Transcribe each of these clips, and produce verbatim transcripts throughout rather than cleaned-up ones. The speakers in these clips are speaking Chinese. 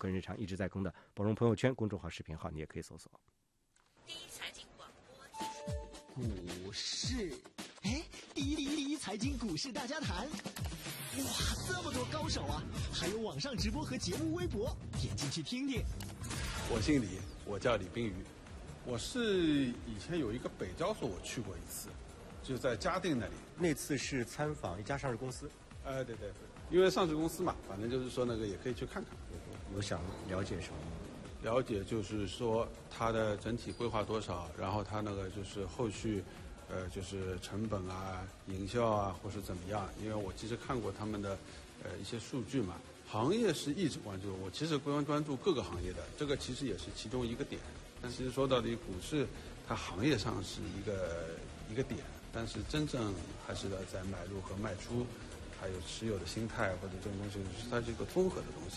个人日常一直在更的宝荣朋友圈公众号、视频号，你也可以搜索。 第一财经广播股市， 哎，第一第一第一财经股市大家谈，哇，这么多高手啊！还有网上直播和节目微博，点进去听听。 我姓李，我叫李冰瑜，我是以前有一个北交所，我去过一次，就在嘉定那里。 那次是参访一家上市公司。 呃，对对对，因为上市公司嘛，反正就是说那个也可以去看看。 有想了解什么？ 了解就是说它的整体规划多少，然后它那个就是后续，呃，就是成本啊、营销啊，或是怎么样。因为我其实看过他们的，呃，一些数据嘛。行业是一直关注，我其实关关注各个行业的，这个其实也是其中一个点。但是说到底，股市它行业上是一个一个点，但是真正还是要在买入和卖出，还有持有的心态或者这种东西，它是一个综合的东西。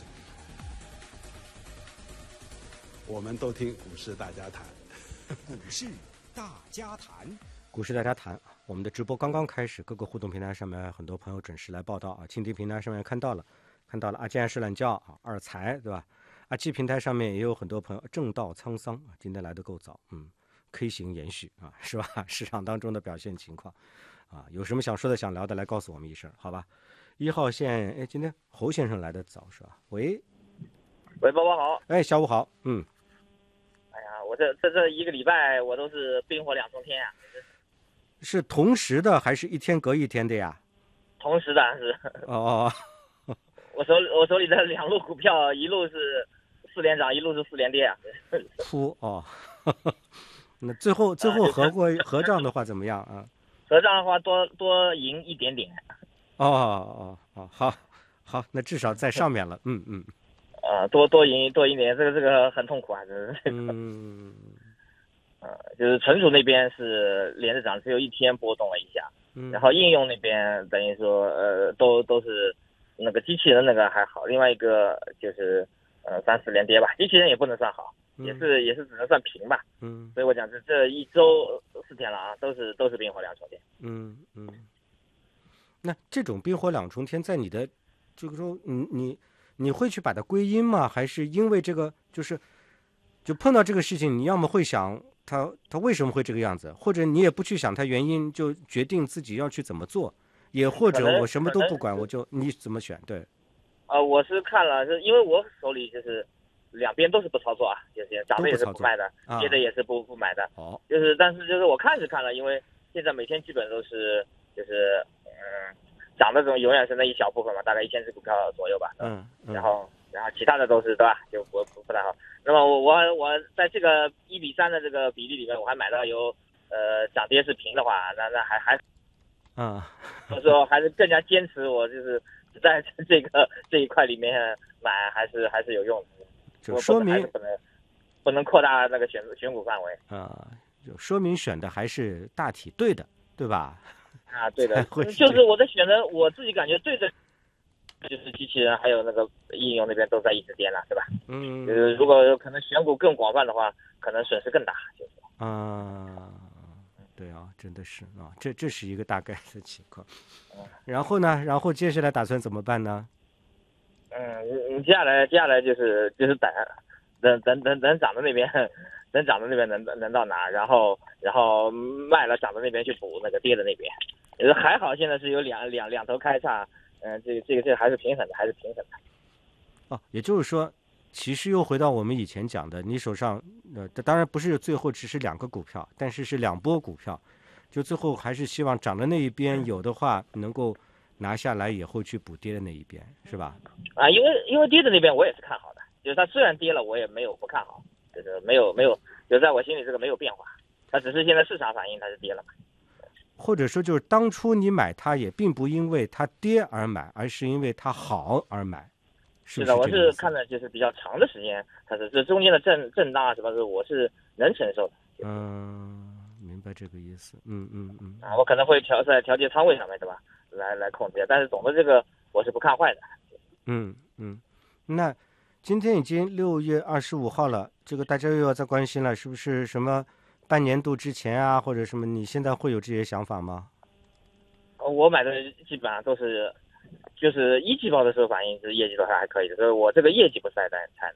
我们都听股市大家谈， 股市大家谈， 股市大家谈。我们的直播刚刚开始，各个互动平台上面很多朋友准时来报道啊。蜻蜓平台上面看到了，看到了啊，既然是懒觉啊，二财对吧？啊，G 平台上面也有很多朋友正道沧桑啊，今天来的够早，嗯 ，K 型延续啊，是吧？市场当中的表现情况啊，有什么想说的、想聊的，来告诉我们一声，好吧？一号线，哎，今天侯先生来的早是吧？喂， 喂，宝宝好， 哎，小五好，嗯。 哎呀，我这这这一个礼拜我都是冰火两重天呀、啊。 是同时的还是一天隔一天的呀？ 同时的是。 哦， 我手里我手里的两路股票，一路是四连涨，一路是四连跌啊。 哭哦，那最后最后合过合账的话怎么样啊？ 合账的话多多赢一点点。 哦哦哦，好，好，那至少在上面了，嗯嗯。 呃，多多赢多赢点，这个这个很痛苦啊，这是。 嗯。 呃，就是存储那边是连着涨，只有一天波动了一下， 嗯、 然后应用那边等于说呃都都是那个机器人那个还好，另外一个就是呃三四连跌吧，机器人也不能算好， 嗯、 也是也是只能算平吧。 嗯， 所以我讲这这一周四天了啊，都是都是冰火两重天。 嗯嗯。那这种冰火两重天，在你的这个说，你你你会去把它归因吗？还是因为这个就是就碰到这个事情，你要么会想。他他为什么会这个样子？或者你也不去想他原因，就决定自己要去怎么做，也或者我什么都不管，我就你怎么选？对， 呃，我是看了，是因为我手里就是两边都是不操作啊，就是涨的也是不卖的，跌的也是不不买的。 哦， 就是但是就是我看是看了，因为现在每天基本都是就是嗯涨的这种永远是那一小部分嘛，大概一千只股票左右吧。 嗯，嗯然后然后其他的都是对吧？就不不不太好。那么我我我在这个一比三的这个比例里面，我还买到有呃涨跌是平的话，那那还还， 啊， 所以说还是更加坚持我就是在这个这一块里面买，还是还是有用的。 就说明不能不能扩大那个选选股范围啊，就说明选的还是大体对的，对吧？ 啊，对的，就是我的选择，我自己感觉对的。就是机器人还有那个应用那边都在一直跌了，对吧？ 嗯， 就是如果可能选股更广泛的话，可能损失更大，就是啊，对啊，真的是啊，这这是一个大概的情况。然后呢，然后接下来打算怎么办呢？ 嗯，接下来接下来就是就是等等等等等涨的那边，等涨的那边能能到哪，然后然后卖了涨的那边去补那个跌的那边，呃还好现在是有两两两头开叉。嗯，这个这个这个还是平衡的，还是平衡的。 哦，也就是说，其实又回到我们以前讲的，你手上呃，当然不是最后只是两个股票，但是是两波股票，就最后还是希望涨的那一边有的话能够拿下来以后去补跌的那一边，是吧？ 啊，因为因为跌的那边我也是看好的，就是它虽然跌了，我也没有不看好，就是没有没有，就在我心里这个没有变化，它只是现在市场反应它是跌了嘛。 或者说，就是当初你买它也并不因为它跌而买，而是因为它好而买，是不是？ 是的，我是看的就是比较长的时间，它是这中间的震震荡啊什么的，我是能承受的。 嗯，明白这个意思。嗯嗯嗯。 啊，我可能会调在调节仓位上面，对吧？来来控制，但是总的这个我是不看坏的。 嗯嗯，那今天已经六月二十五号了，这个大家又要再关心了，是不是什么？半年度之前啊，或者什么，你现在会有这些想法吗？ 我买的基本上都是，就是一季报的时候反应是业绩都还还可以的，所以我这个业绩不是太担太